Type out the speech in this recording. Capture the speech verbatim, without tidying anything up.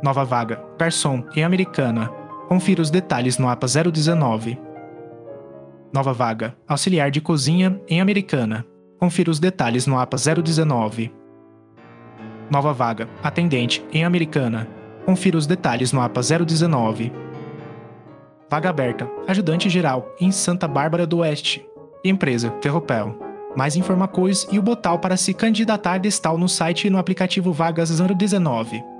Nova vaga, garçom, em Americana. Confira os detalhes no A P A zero dezenove. Nova vaga, auxiliar de cozinha, em Americana. Confira os detalhes no A P A zero dezenove. Nova vaga, atendente, em Americana. Confira os detalhes no A P A zero dezenove. Vaga aberta, ajudante geral, em Santa Bárbara do Oeste. Empresa, Ferropel. Mais informações e o botão para se candidatar está no site e no aplicativo Vagas zero dezenove.